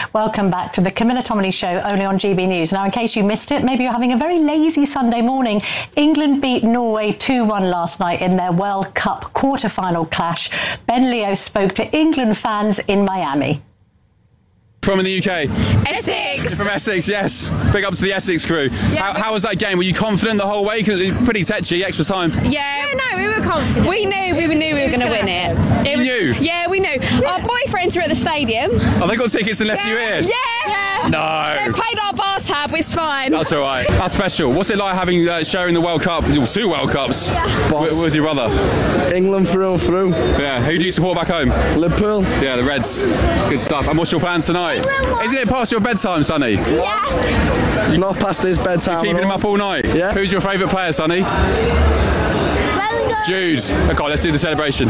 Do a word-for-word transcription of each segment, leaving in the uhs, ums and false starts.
Welcome back to the Camilla Tominey Show, only on G B News. Now, in case you missed it, maybe you're having a very lazy Sunday morning. England beat Norway two one last night in their World Cup quarter-final clash. Ben Leo spoke to England fans in Miami. From in the U K? Essex! From Essex, yes. Big up to the Essex crew. Yeah, how, how was that game? Were you confident the whole way? Because it was pretty tetchy, extra time. Yeah, no, we were confident. We knew we knew we were going to win it. it You was, knew? Yeah, we knew. Our boyfriends were at the stadium. Oh, they got tickets and left yeah. you in? Yeah! yeah. No! They paid our bar tab, it's fine. That's all right. That's special. What's it like having uh, sharing the World Cup, well, two World Cups, yeah. with, with your brother? England through through. Yeah, who do you support back home? Liverpool. Yeah, the Reds. Good stuff. And what's your plans tonight? Isn't it past your bedtime, Sonny? Yeah. Not past his bedtime. You're keeping him up all night? Yeah. Who's your favourite player, Sonny? Jude. Okay, let's do the celebration.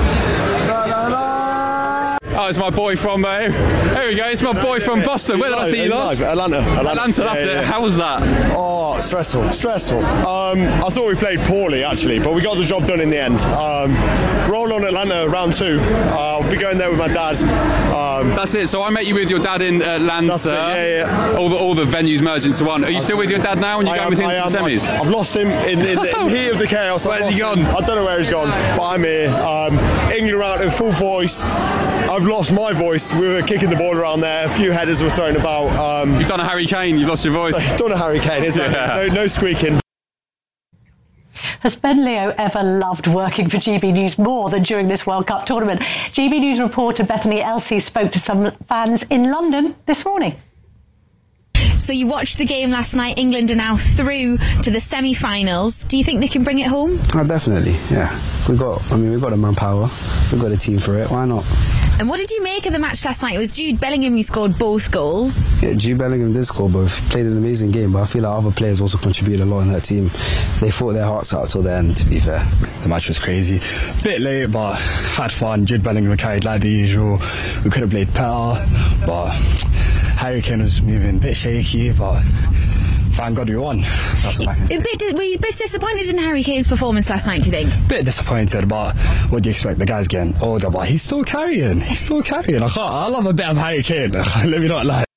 Oh, it's my boy from, uh, here we go, it's my boy from Boston. Where did I see you last? Atlanta. Atlanta, Atlanta, that's yeah, it. Yeah. How was that? Oh, stressful, stressful. Um, I thought we played poorly, actually, but we got the job done in the end. Um, roll on Atlanta, round two. Uh, I'll be going there with my dad. Um, that's it, so I met you with your dad in Atlanta. That's it, yeah, yeah. All the, all the venues merged into one. Are you still with your dad now and you're going with him to the semis? I've lost him in, in, in the heat of the chaos. Where's he gone? Him. I don't know where he's gone, but I'm here. Um, England are out in full voice. I've lost my voice. We were kicking the ball around there. A few headers were thrown about. Um, You've done a Harry Kane. You've lost your voice. Done a Harry Kane, isn't yeah. it? No, no squeaking. Has Ben Leo ever loved working for G B News more than during this World Cup tournament? G B News reporter Bethany Elsey spoke to some fans in London this morning. So you watched the game last night. England are now through to the semi-finals. Do you think they can bring it home? Oh, definitely, yeah. We got, I mean, we've got the manpower. We've got a team for it. Why not? And what did you make of the match last night? It was Jude Bellingham who scored both goals. Yeah, Jude Bellingham did score both. Played an amazing game, but I feel like other players also contributed a lot in that team. They fought their hearts out till the end, to be fair. The match was crazy. Bit late, but had fun. Jude Bellingham carried like the usual. We could have played better, but Harry Kane was moving a bit shaky, but thank God we won. That's what I can say. A bit, were you a bit disappointed in Harry Kane's performance last night, do you think? Bit disappointed, but what do you expect? The guy's getting older, but he's still carrying. He's still carrying. I, can't, I love a bit of Harry Kane. Let me not lie.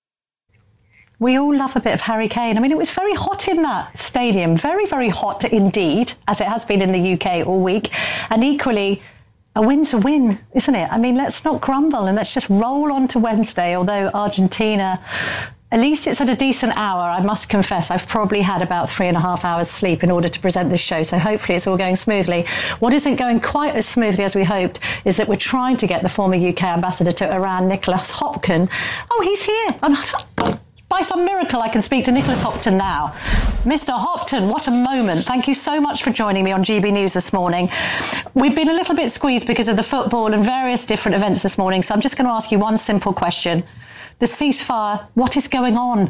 We all love a bit of Harry Kane. I mean, it was very hot in that stadium. Very, very hot indeed, as it has been in the U K all week. And equally, a win's a win, isn't it? I mean, let's not grumble and let's just roll on to Wednesday, although Argentina, at least it's at a decent hour. I must confess, I've probably had about three and a half hours sleep in order to present this show, so hopefully it's all going smoothly. What isn't going quite as smoothly as we hoped is that we're trying to get the former U K ambassador to Iran, Nicholas Hopton. Oh, he's here. By some miracle, I can speak to Nicholas Hopton now. Mister Hopton, what a moment. Thank you so much for joining me on G B News this morning. We've been a little bit squeezed because of the football and various different events this morning, so I'm just going to ask you one simple question. The ceasefire, what is going on?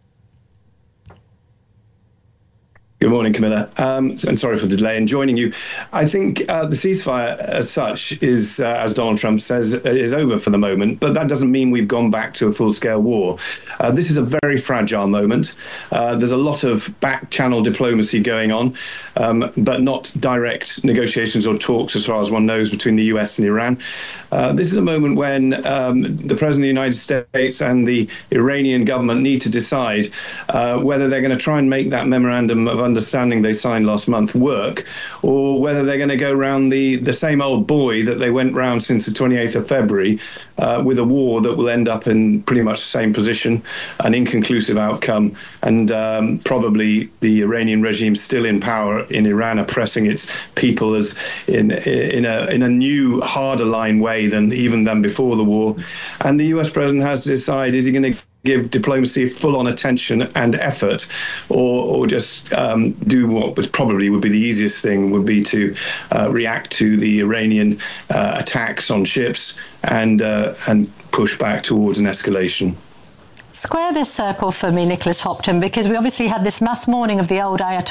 Good morning, Camilla. Um, and sorry for the delay in joining you. I think uh, the ceasefire as such is, uh, as Donald Trump says, is over for the moment, but that doesn't mean we've gone back to a full-scale war. Uh, this is a very fragile moment. Uh, there's a lot of back-channel diplomacy going on, um, but not direct negotiations or talks, as far as one knows, between the U S and Iran. Uh, this is a moment when um, the President of the United States and the Iranian government need to decide uh, whether they're going to try and make that memorandum of understanding they signed last month work, or whether they're going to go round the, the same old boy that they went round since the twenty-eighth of February uh, with a war that will end up in pretty much the same position, an inconclusive outcome, and um, probably the Iranian regime still in power in Iran oppressing its people as in in a in a new, harder line way than even than before the war. And the U S president has to decide, is he going to give diplomacy full-on attention and effort, or, or just um, do what was probably would be the easiest thing, would be to uh, react to the Iranian uh, attacks on ships and uh, and push back towards an escalation. Square this circle for me, Nicholas Hopton, because we obviously had this mass mourning of the old Ayatollah